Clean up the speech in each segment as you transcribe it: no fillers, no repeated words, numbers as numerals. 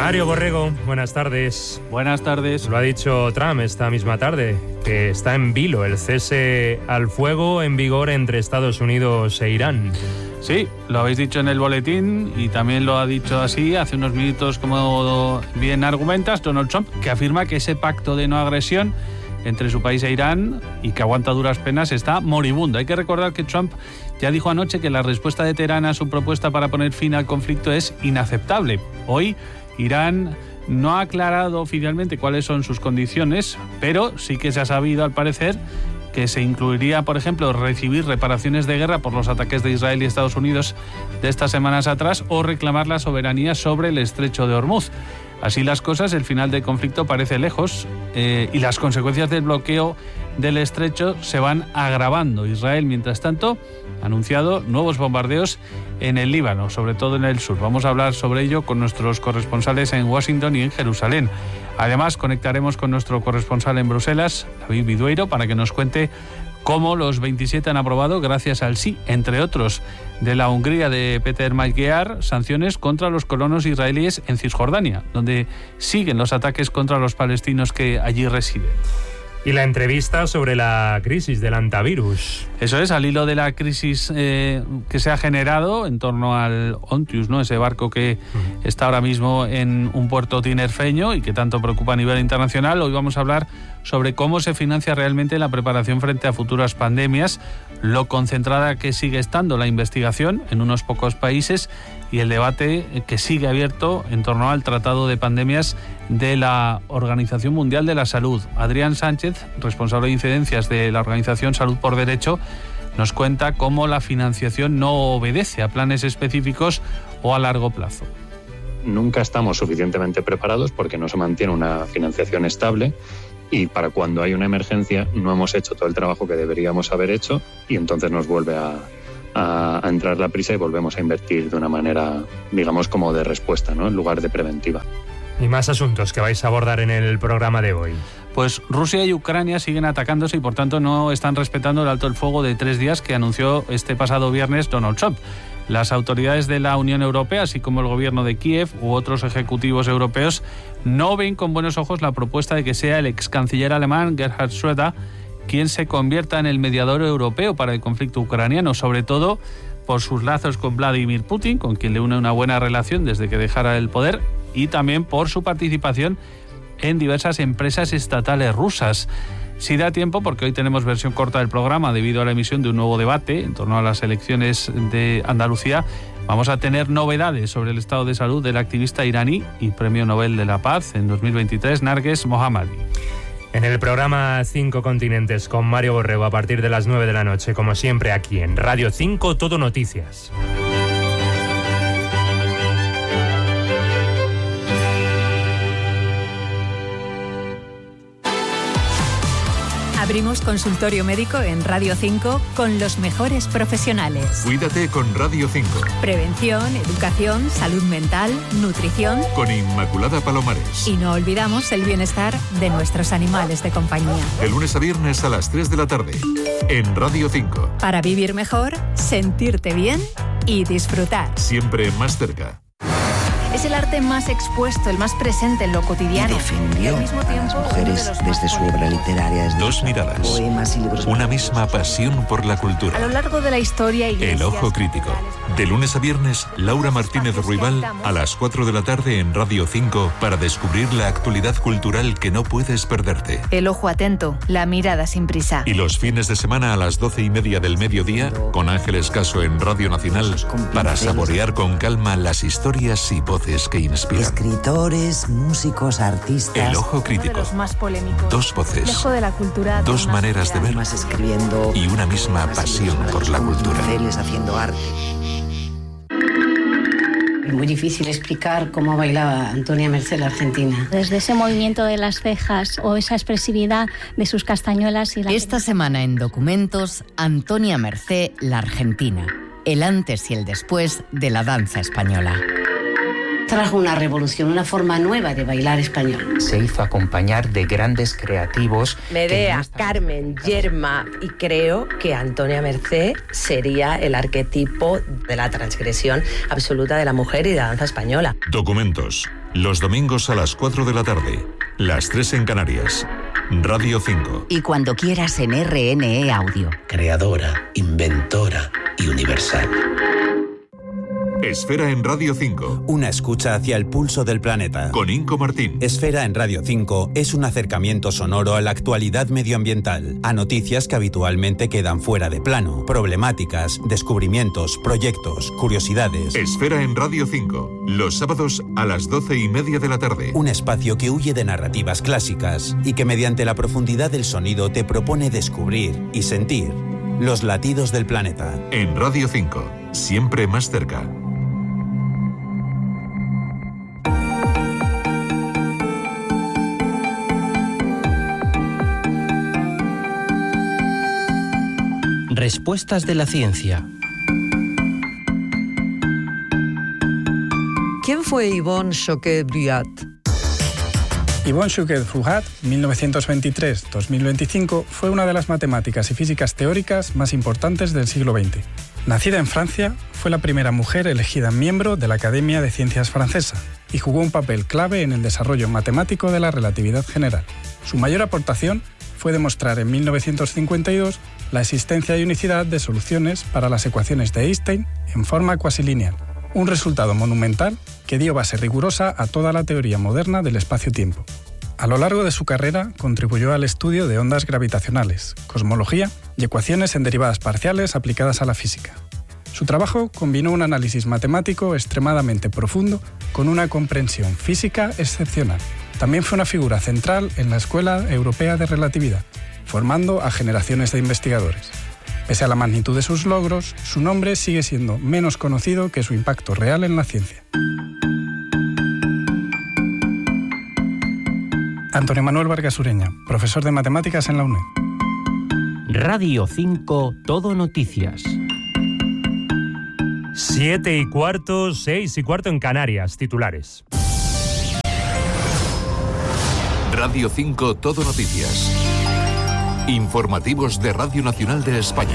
Mario Borrego, buenas tardes. Buenas tardes. Lo ha dicho Trump esta misma tarde, que está en vilo el cese al fuego en vigor entre Estados Unidos e Irán. Sí, lo habéis dicho en el boletín y también lo ha dicho así hace unos minutos, como bien argumentas, Donald Trump, que afirma que ese pacto de no agresión entre su país e Irán y que aguanta duras penas está moribundo. Hay que recordar que Trump ya dijo anoche que la respuesta de Teherán a su propuesta para poner fin al conflicto es inaceptable. Hoy Irán no ha aclarado oficialmente cuáles son sus condiciones, pero sí que se ha sabido, al parecer, que se incluiría, por ejemplo, recibir reparaciones de guerra por los ataques de Israel y Estados Unidos de estas semanas atrás o reclamar la soberanía sobre el estrecho de Hormuz. Así las cosas, el final del conflicto parece lejos y las consecuencias del bloqueo del estrecho se van agravando. Israel, mientras tanto, ha anunciado nuevos bombardeos en el Líbano, sobre todo en el sur. Vamos a hablar sobre ello con nuestros corresponsales en Washington y en Jerusalén. Además, conectaremos con nuestro corresponsal en Bruselas, David Vidueiro, para que nos cuente cómo los 27 han aprobado, gracias al sí, entre otros, de la Hungría de Peter Majgear, sanciones contra los colonos israelíes en Cisjordania, donde siguen los ataques contra los palestinos que allí residen. Y la entrevista sobre la crisis del hantavirus. Eso es, al hilo de la crisis que se ha generado en torno al Ontius, ¿no? Ese barco que está ahora mismo en un puerto tinerfeño y que tanto preocupa a nivel internacional. Hoy vamos a hablar sobre cómo se financia realmente la preparación frente a futuras pandemias, lo concentrada que sigue estando la investigación en unos pocos países y el debate que sigue abierto en torno al Tratado de Pandemias de la Organización Mundial de la Salud. Adrián Sánchez, responsable de incidencias de la Organización Salud por Derecho, nos cuenta cómo la financiación no obedece a planes específicos o a largo plazo. Nunca estamos suficientemente preparados porque no se mantiene una financiación estable y para cuando hay una emergencia no hemos hecho todo el trabajo que deberíamos haber hecho y entonces nos vuelve a entrar la prisa y volvemos a invertir de una manera, digamos, como de respuesta, ¿no?, en lugar de preventiva. Y más asuntos que vais a abordar en el programa de hoy. Pues Rusia y Ucrania siguen atacándose y por tanto no están respetando el alto el fuego de 3 días que anunció este pasado viernes Donald Trump. Las autoridades de la Unión Europea, así como el gobierno de Kiev u otros ejecutivos europeos, no ven con buenos ojos la propuesta de que sea el ex canciller alemán Gerhard Schröder quien se convierta en el mediador europeo para el conflicto ucraniano, sobre todo por sus lazos con Vladimir Putin, con quien le une una buena relación desde que dejara el poder, y también por su participación en diversas empresas estatales rusas. Si da tiempo, porque hoy tenemos versión corta del programa debido a la emisión de un nuevo debate en torno a las elecciones de Andalucía, vamos a tener novedades sobre el estado de salud del activista iraní y Premio Nobel de la Paz en 2023, Narges Mohammadi. En el programa 5 Continentes con Mario Borrego a partir de las 9 de la noche, como siempre aquí en Radio 5, Todo Noticias. Abrimos consultorio médico en Radio 5 con los mejores profesionales. Cuídate con Radio 5. Prevención, educación, salud mental, nutrición. Con Inmaculada Palomares. Y no olvidamos el bienestar de nuestros animales de compañía. De lunes a viernes a las 3 de la tarde. En Radio 5. Para vivir mejor, sentirte bien y disfrutar. Siempre más cerca. Es el arte más expuesto, el más presente en lo cotidiano. Y defendió al mismo tiempo, a las mujeres desde su obra literaria. Dos miradas, poemas y libros. Una misma pasión por la cultura. A lo largo de la historia... El Ojo Crítico. De lunes a viernes, Laura Martínez Ruibal a las 4 de la tarde en Radio 5 para descubrir la actualidad cultural que no puedes perderte. El ojo atento, la mirada sin prisa. Y los fines de semana a las 12:30 del mediodía, con Ángeles Caso en Radio Nacional, para saborear con calma las historias y voces que inspiran. Escritores, músicos, artistas. El Ojo Crítico. Uno de los más polémicos. Dos voces. Dejo de la cultura. Dos maneras de ver. Escribiendo. Y una misma pasión por la cultura. Haciendo arte. Es muy difícil explicar cómo bailaba Antonia Mercé la argentina. Desde ese movimiento de las cejas o esa expresividad de sus castañuelas. Esta semana en Documentos, Antonia Mercé la argentina. El antes y el después de la danza española. trajo una revolución, una forma nueva de bailar español. Se hizo acompañar de grandes creativos. Medea, Carmen, Yerma, y creo que Antonia Mercé sería el arquetipo de la transgresión absoluta de la mujer y de la danza española. Documentos. Los domingos a las 4 de la tarde. Las 3 en Canarias. Radio 5. Y cuando quieras en RNE Audio. Creadora, inventora y universal. Esfera en Radio 5. Una escucha hacia el pulso del planeta. Con Inco Martín. Esfera en Radio 5 es un acercamiento sonoro a la actualidad medioambiental, a noticias que habitualmente quedan fuera de plano, problemáticas, descubrimientos, proyectos, curiosidades. Esfera en Radio 5, los sábados a las 12:30 de la tarde. Un espacio que huye de narrativas clásicas y que mediante la profundidad del sonido te propone descubrir y sentir los latidos del planeta. En Radio 5, siempre más cerca. Respuestas de la ciencia. ¿Quién fue Yvonne Choquet-Bruhat? Yvonne Choquet-Bruhat, 1923-2025, fue una de las matemáticas y físicas teóricas más importantes del siglo XX. Nacida en Francia, fue la primera mujer elegida miembro de la Academia de Ciencias francesa y jugó un papel clave en el desarrollo matemático de la relatividad general. Su mayor aportación fue demostrar en 1952 la existencia y unicidad de soluciones para las ecuaciones de Einstein en forma cuasilineal, un resultado monumental que dio base rigurosa a toda la teoría moderna del espacio-tiempo. A lo largo de su carrera contribuyó al estudio de ondas gravitacionales, cosmología y ecuaciones en derivadas parciales aplicadas a la física. Su trabajo combinó un análisis matemático extremadamente profundo con una comprensión física excepcional. También fue una figura central en la Escuela Europea de Relatividad, formando a generaciones de investigadores. Pese a la magnitud de sus logros, su nombre sigue siendo menos conocido que su impacto real en la ciencia. Antonio Manuel Vargas Ureña, profesor de matemáticas en la UNED. Radio 5, Todo Noticias. 7:15, 6:15 en Canarias, titulares. Radio 5, Todo Noticias. Informativos de Radio Nacional de España.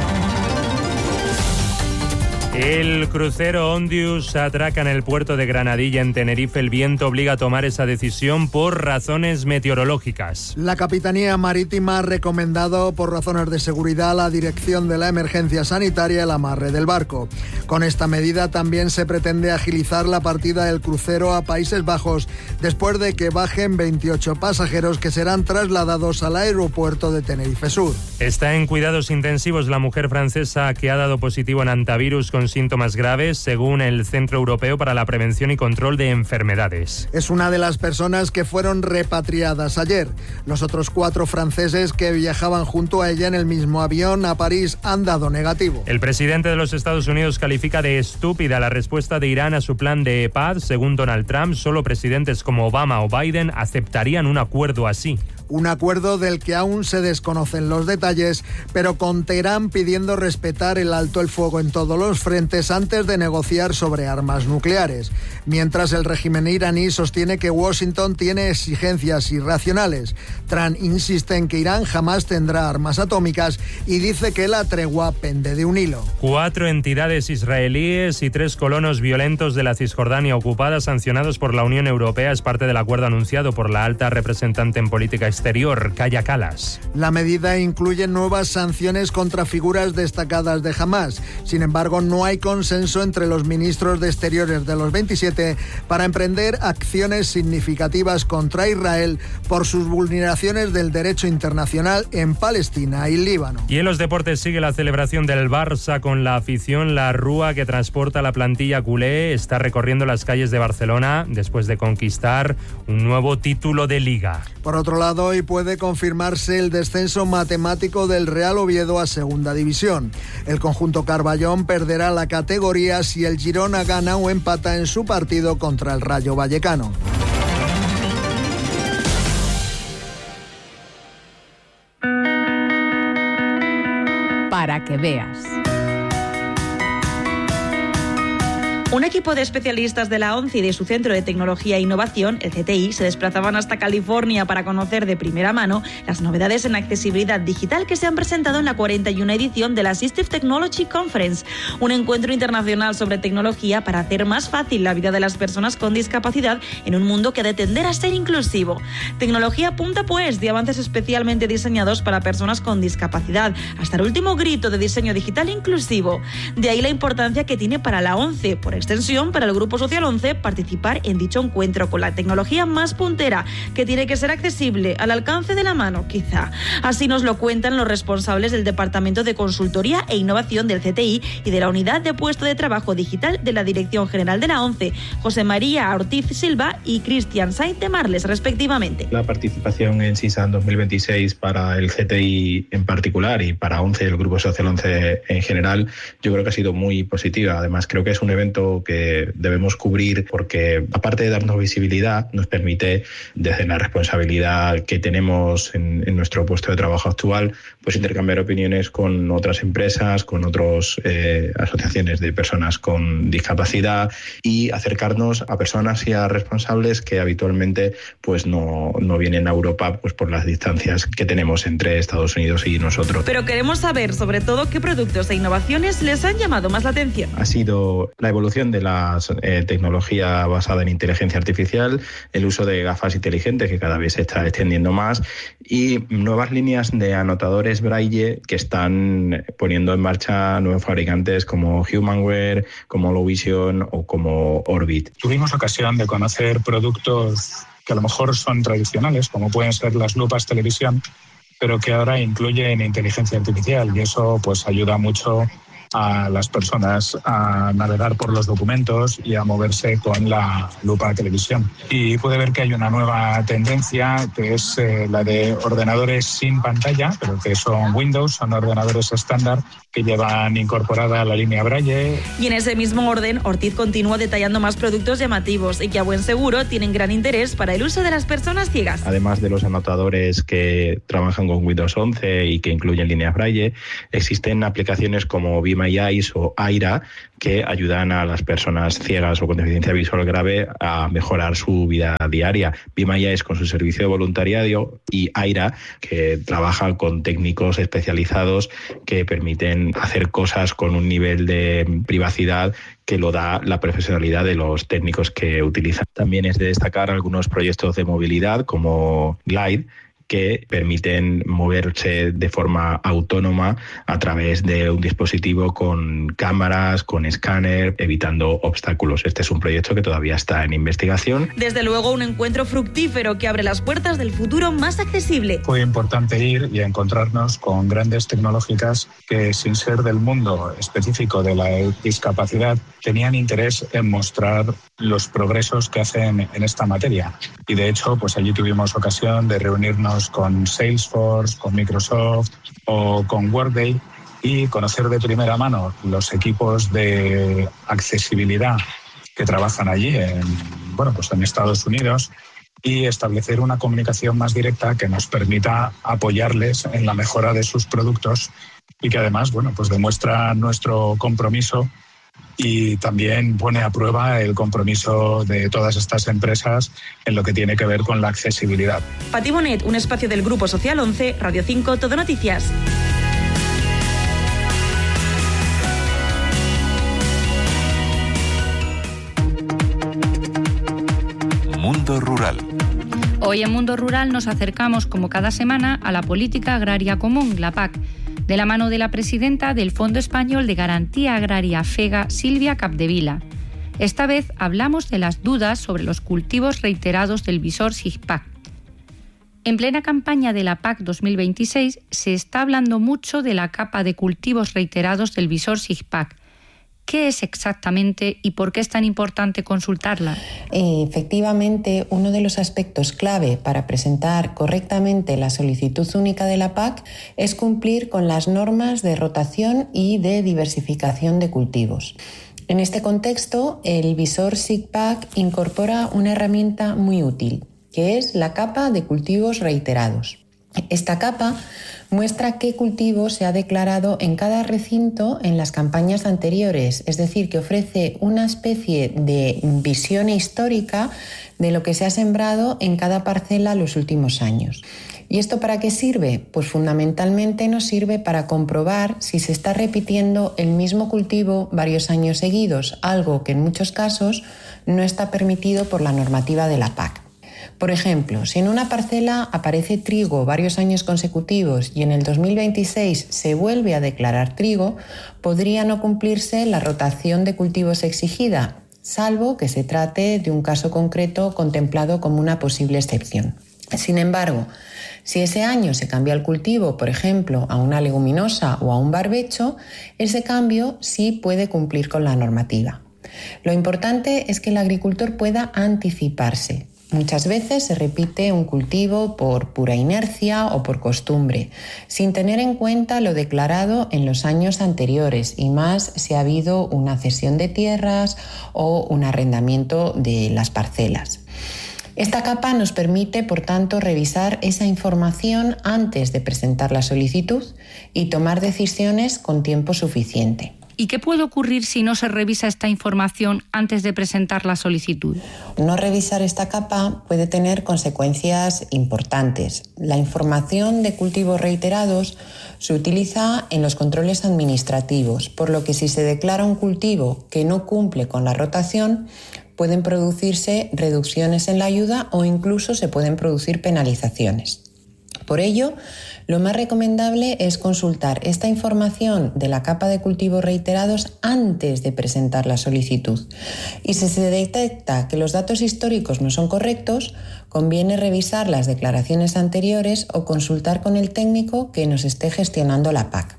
El crucero Ondius atraca en el puerto de Granadilla, en Tenerife. El viento obliga a tomar esa decisión por razones meteorológicas. La Capitanía Marítima ha recomendado, por razones de seguridad, a la Dirección de la Emergencia Sanitaria el amarre del barco. Con esta medida también se pretende agilizar la partida del crucero a Países Bajos, después de que bajen 28 pasajeros que serán trasladados al aeropuerto de Tenerife Sur. Está en cuidados intensivos la mujer francesa que ha dado positivo en hantavirus con síntomas graves, según el Centro Europeo para la Prevención y Control de Enfermedades. Es una de las personas que fueron repatriadas ayer. Los otros 4 franceses que viajaban junto a ella en el mismo avión a París han dado negativo. El presidente de los Estados Unidos califica de estúpida la respuesta de Irán a su plan de paz. Según Donald Trump, solo presidentes como Obama o Biden aceptarían un acuerdo así. Un acuerdo del que aún se desconocen los detalles, pero con Teherán pidiendo respetar el alto el fuego en todos los frentes antes de negociar sobre armas nucleares. Mientras el régimen iraní sostiene que Washington tiene exigencias irracionales. Trump insiste en que Irán jamás tendrá armas atómicas y dice que la tregua pende de un hilo. 4 entidades israelíes y 3 colonos violentos de la Cisjordania ocupada, sancionados por la Unión Europea, es parte del acuerdo anunciado por la alta representante en política exterior, Kaja Kallas. La medida incluye nuevas sanciones contra figuras destacadas de Hamás. Sin embargo, no hay consenso entre los ministros de Exteriores de los 27 para emprender acciones significativas contra Israel por sus vulneraciones del derecho internacional en Palestina y Líbano. Y en los deportes sigue la celebración del Barça con la afición. La Rúa, que transporta la plantilla culé, está recorriendo las calles de Barcelona después de conquistar un nuevo título de Liga. Por otro lado, hoy puede confirmarse el descenso matemático del Real Oviedo a Segunda División. El conjunto Carballón perderá la categoría si el Girona gana o empata en su partido contra el Rayo Vallecano. Para que veas. Un equipo de especialistas de la ONCE y de su Centro de Tecnología e Innovación, el CTI, se desplazaban hasta California para conocer de primera mano las novedades en accesibilidad digital que se han presentado en la 41 edición de la Assistive Technology Conference, un encuentro internacional sobre tecnología para hacer más fácil la vida de las personas con discapacidad en un mundo que ha de tender a ser inclusivo. Tecnología punta pues de avances especialmente diseñados para personas con discapacidad, hasta el último grito de diseño digital inclusivo. De ahí la importancia que tiene para la ONCE, por extensión para el Grupo Social 11, participar en dicho encuentro con la tecnología más puntera, que tiene que ser accesible, al alcance de la mano, quizá. Así nos lo cuentan los responsables del Departamento de Consultoría e Innovación del CTI y de la Unidad de Puesto de Trabajo Digital de la Dirección General de la ONCE, José María Ortiz Silva y Cristian Sainz de Marles, respectivamente. La participación en CISAN 2026 para el CTI en particular y para ONCE, el Grupo Social 11 en general, yo creo que ha sido muy positiva. Además, creo que es un evento que debemos cubrir porque, aparte de darnos visibilidad, nos permite, desde la responsabilidad que tenemos en nuestro puesto de trabajo actual, pues intercambiar opiniones con otras empresas, con otras asociaciones de personas con discapacidad y acercarnos a personas y a responsables que habitualmente pues no vienen a Europa pues por las distancias que tenemos entre Estados Unidos y nosotros. Pero queremos saber, sobre todo, qué productos e innovaciones les han llamado más la atención. Ha sido la evolución de la tecnología basada en inteligencia artificial, el uso de gafas inteligentes que cada vez se está extendiendo más y nuevas líneas de anotadores Braille que están poniendo en marcha nuevos fabricantes como Humanware, como Low Vision o como Orbit. Tuvimos ocasión de conocer productos que a lo mejor son tradicionales, como pueden ser las lupas televisión, pero que ahora incluyen inteligencia artificial y eso pues ayuda mucho a las personas a navegar por los documentos y a moverse con la lupa de televisión. Y puede ver que hay una nueva tendencia que es la de ordenadores sin pantalla, pero que son Windows, son ordenadores estándar que llevan incorporada la línea Braille. Y en ese mismo orden, Ortiz continúa detallando más productos llamativos y que a buen seguro tienen gran interés para el uso de las personas ciegas. Además de los anotadores que trabajan con Windows 11 y que incluyen líneas Braille, existen aplicaciones como Be My Eyes o Aira que ayudan a las personas ciegas o con deficiencia visual grave a mejorar su vida diaria. Be My Eyes con su servicio de voluntariado y Aira que trabaja con técnicos especializados que permiten hacer cosas con un nivel de privacidad que lo da la profesionalidad de los técnicos que utilizan. También es de destacar algunos proyectos de movilidad como Glide, que permiten moverse de forma autónoma a través de un dispositivo con cámaras, con escáner, evitando obstáculos. Este es un proyecto que todavía está en investigación. Desde luego, un encuentro fructífero que abre las puertas del futuro más accesible. Fue importante ir y encontrarnos con grandes tecnológicas que, sin ser del mundo específico de la discapacidad, tenían interés en mostrar los progresos que hacen en esta materia. Y de hecho, pues allí tuvimos ocasión de reunirnos con Salesforce, con Microsoft o con Workday y conocer de primera mano los equipos de accesibilidad que trabajan allí en Estados Unidos y establecer una comunicación más directa que nos permita apoyarles en la mejora de sus productos y que además demuestra nuestro compromiso y también pone a prueba el compromiso de todas estas empresas en lo que tiene que ver con la accesibilidad. Pati Bonet, un espacio del Grupo Social 11, Radio 5, Todo Noticias. Mundo Rural. Hoy en Mundo Rural nos acercamos, como cada semana, a la política agraria común, la PAC, de la mano de la presidenta del Fondo Español de Garantía Agraria FEGA, Silvia Capdevila. Esta vez hablamos de las dudas sobre los cultivos reiterados del visor SIGPAC. En plena campaña de la PAC 2026 se está hablando mucho de la capa de cultivos reiterados del visor SIGPAC. ¿Qué es exactamente y por qué es tan importante consultarla? Efectivamente, uno de los aspectos clave para presentar correctamente la solicitud única de la PAC es cumplir con las normas de rotación y de diversificación de cultivos. En este contexto, el visor SIGPAC incorpora una herramienta muy útil, que es la capa de cultivos reiterados. Esta capa muestra qué cultivo se ha declarado en cada recinto en las campañas anteriores, es decir, que ofrece una especie de visión histórica de lo que se ha sembrado en cada parcela los últimos años. ¿Y esto para qué sirve? Pues fundamentalmente nos sirve para comprobar si se está repitiendo el mismo cultivo varios años seguidos, algo que en muchos casos no está permitido por la normativa de la PAC. Por ejemplo, si en una parcela aparece trigo varios años consecutivos y en el 2026 se vuelve a declarar trigo, podría no cumplirse la rotación de cultivos exigida, salvo que se trate de un caso concreto contemplado como una posible excepción. Sin embargo, si ese año se cambia el cultivo, por ejemplo, a una leguminosa o a un barbecho, ese cambio sí puede cumplir con la normativa. Lo importante es que el agricultor pueda anticiparse. Muchas veces se repite un cultivo por pura inercia o por costumbre, sin tener en cuenta lo declarado en los años anteriores, y más si ha habido una cesión de tierras o un arrendamiento de las parcelas. Esta capa nos permite, por tanto, revisar esa información antes de presentar la solicitud y tomar decisiones con tiempo suficiente. ¿Y qué puede ocurrir si no se revisa esta información antes de presentar la solicitud? No revisar esta capa puede tener consecuencias importantes. La información de cultivos reiterados se utiliza en los controles administrativos, por lo que si se declara un cultivo que no cumple con la rotación, pueden producirse reducciones en la ayuda o incluso se pueden producir penalizaciones. Por ello, lo más recomendable es consultar esta información de la capa de cultivos reiterados antes de presentar la solicitud. Y si se detecta que los datos históricos no son correctos, conviene revisar las declaraciones anteriores o consultar con el técnico que nos esté gestionando la PAC.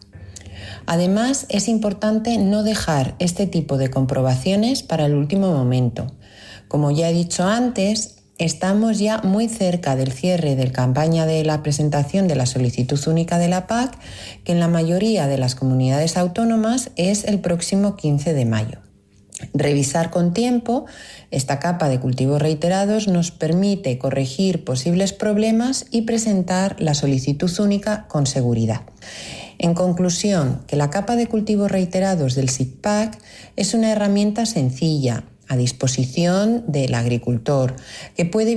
Además, es importante no dejar este tipo de comprobaciones para el último momento. Como ya he dicho antes, estamos ya muy cerca del cierre de la campaña de la presentación de la solicitud única de la PAC, que en la mayoría de las comunidades autónomas es el próximo 15 de mayo. Revisar con tiempo esta capa de cultivos reiterados nos permite corregir posibles problemas y presentar la solicitud única con seguridad. En conclusión, que la capa de cultivos reiterados del SICPAC es una herramienta sencilla, a disposición del agricultor, que puede